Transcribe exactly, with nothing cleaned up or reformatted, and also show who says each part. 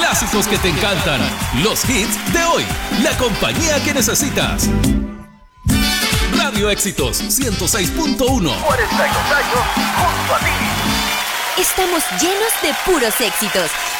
Speaker 1: clásicos que te encantan, los hits de hoy, la compañía que necesitas. Radio Éxitos ciento seis punto uno.
Speaker 2: cuarenta y dos años junto a ti.
Speaker 3: Estamos llenos de puros éxitos.